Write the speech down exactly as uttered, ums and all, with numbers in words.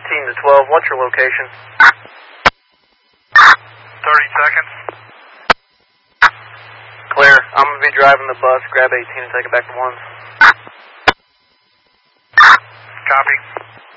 fifteen to twelve. What's your location? thirty seconds. Clear. I'm going to be driving the bus. Grab eighteen and take it back to one. Copy.